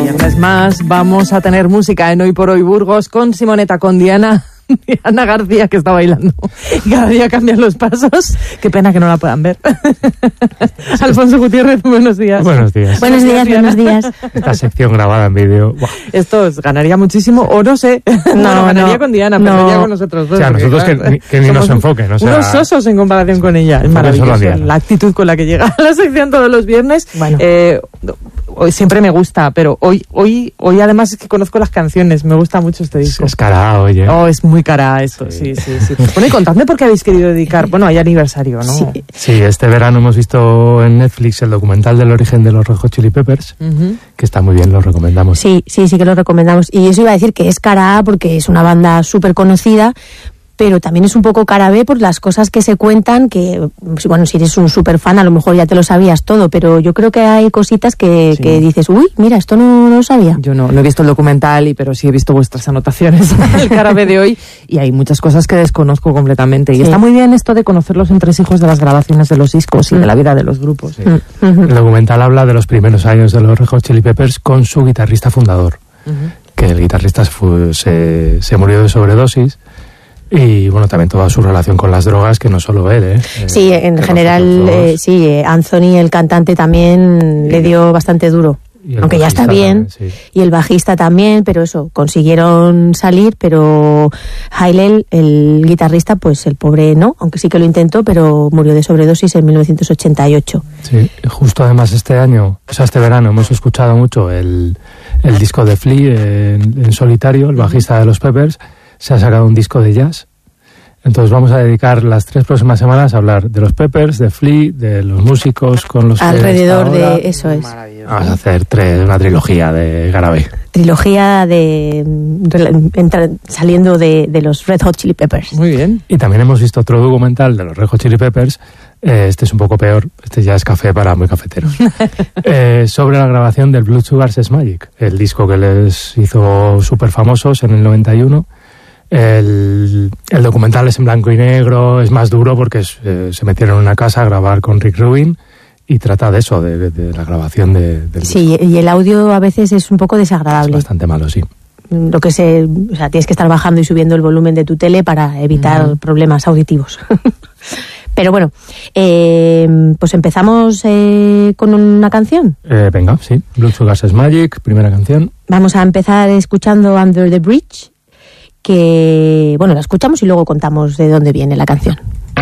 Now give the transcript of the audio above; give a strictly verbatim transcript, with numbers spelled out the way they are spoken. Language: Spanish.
viernes más vamos a tener música en Hoy por Hoy Burgos con Simonetta, con Diana. Diana García, que está bailando. Y cada día cambian los pasos. Qué pena que no la puedan ver. Alfonso Gutiérrez, buenos días. Buenos días. Buenos días, buenos días. Esta sección grabada en vídeo. Wow. Esto os ganaría muchísimo, o no sé. No, bueno, ganaría no, con Diana, pero no. Ya con nosotros dos. O sea, porque, nosotros claro, que, que ni nos enfoquen. O sea, unos sosos en comparación con ella. Es maravilloso. La actitud con la que llega a la sección todos los viernes. Bueno. Eh, hoy siempre me gusta, pero hoy, hoy, hoy además es que conozco las canciones. Me gusta mucho este disco. Es cara, oye. Oh, es muy cara esto, sí, sí, sí. sí. Bueno, y contadme por qué habéis querido dedicar. Bueno, hay aniversario, ¿no? Sí. sí, este verano hemos visto en Netflix el documental del origen de los Red Hot Chili Peppers, uh-huh. que está muy bien, lo recomendamos. Sí, sí, sí que lo recomendamos. Y eso iba a decir que es cara A porque es una banda súper conocida, pero también es un poco cara B por las cosas que se cuentan, que, bueno, si eres un súper fan a lo mejor ya te lo sabías todo, pero yo creo que hay cositas que, sí. que dices, uy, mira, esto no, no lo sabía. Yo no, no he visto el documental, y pero sí he visto vuestras anotaciones el cara B de hoy, y hay muchas cosas que desconozco completamente. Y sí. está muy bien esto de conocer los entresijos de las grabaciones de los discos y mm. de la vida de los grupos. Sí. Mm. El documental habla de los primeros años de los Red Hot Chili Peppers con su guitarrista fundador, uh-huh. que el guitarrista fue, se, se murió de sobredosis. Y bueno, también toda su relación con las drogas, que no solo él, ¿eh? Sí, en general, eh, sí, Anthony, el cantante, también sí. le dio bastante duro. Aunque ya está bien, también, sí. y el bajista también, pero eso, consiguieron salir, pero Hillel, el guitarrista, pues el pobre no, aunque sí que lo intentó, pero murió de sobredosis en mil novecientos ochenta y ocho. Sí, justo además este año, o sea, este verano hemos escuchado mucho el, el disco de Flea en, en solitario, el bajista de los Peppers. Se ha sacado un disco de jazz. Entonces vamos a dedicar las tres próximas semanas a hablar de los Peppers, de Flea, de los músicos con los alrededor que de eso es. Vamos a hacer tres, una trilogía de Garabé. Trilogía de entra, saliendo de, de los Red Hot Chili Peppers. Muy bien. Y también hemos visto otro documental de los Red Hot Chili Peppers. Eh, este es un poco peor. Este ya es café para muy cafeteros. eh, sobre la grabación del Blood Sugar Sex Magic, el disco que les hizo súper famosos en el noventa y uno. El, el documental es en blanco y negro, es más duro porque es, eh, se metieron en una casa a grabar con Rick Rubin y trata de eso, de, de, de la grabación de, del sí, disco. Y el audio a veces es un poco desagradable. Es bastante malo, sí. Lo que se, o sea, tienes que estar bajando y subiendo el volumen de tu tele para evitar mm. problemas auditivos. Pero bueno, eh, pues empezamos eh, con una canción. Eh, venga, sí, Blood Sugar Sex Magic, primera canción. Vamos a empezar escuchando Under the Bridge, que, bueno, la escuchamos y luego contamos de dónde viene la canción.